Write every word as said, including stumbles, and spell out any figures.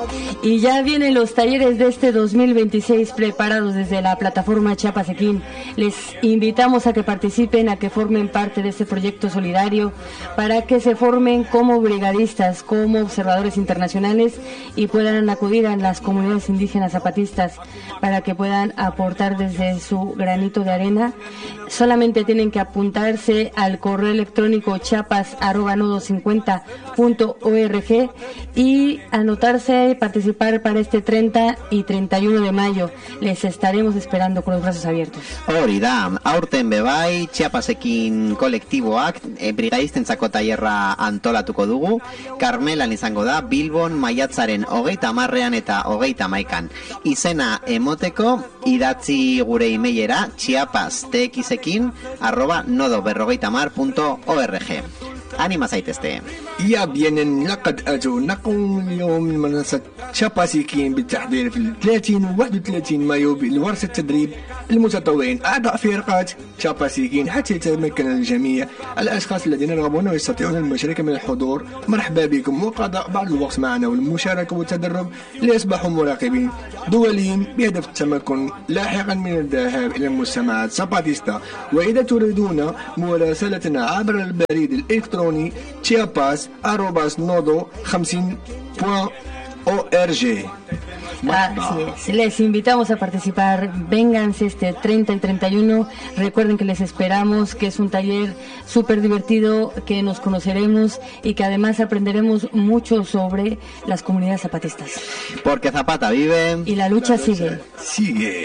Y ya vienen los talleres de este dos mil veintiséis preparados desde la plataforma Chiapas Equín. Les invitamos a que participen, a que formen parte de este proyecto solidario, para que se formen como brigadistas, como observadores internacionales y puedan acudir a las comunidades indígenas zapatistas para que puedan aportar desde su granito de arena. Solamente tienen que apuntarse al correo electrónico chiapas arroba nodo cincuenta punto org y anotarse y participar para este treinta y treinta y uno de mayo. Les estaremos esperando con los brazos abiertos. Hori da, aurten bebai, Chiapasekin kolektiboak e, brigadistentzako tailerra antolatuko dugu. Karmelan izango da, Bilbon maiatzaren hogeita hamarrean eta hogeita hamaikan. Izena emoteko, idatzi gure emailera chiapastxekin arroba nodo berrogeita hamar punto org. Anima zaitezte. يا بيان لقد أتونكم اليوم من منصة تشاباسيكين بالتحضير في ثلاثين و واحد وثلاثين مايو لورش التدريب المتطوعين أعضاء فرقات تشاباسيكين حتى يتمكن الجميع الأشخاص الذين يرغبون ويستطيعون المشاركة من الحضور. مرحبا بكم وقضاء بعض الوقت معنا والمشاركة والتدرب ليصبحوا مراقبين دوليين بهدف التمكن لاحقا من الذهاب إلى المجتمعات الزاباتيستا. وإذا تريدون مراسلتنا عبر البريد الإلكتروني chiapas arroba nodo خمسين punto org. Así es. Les invitamos a participar. Vénganse este treinta y treinta y uno. Recuerden que les esperamos, que es un taller súper divertido, que nos conoceremos y que además aprenderemos mucho sobre las comunidades zapatistas. Porque Zapata vive y la lucha sigue. Sigue.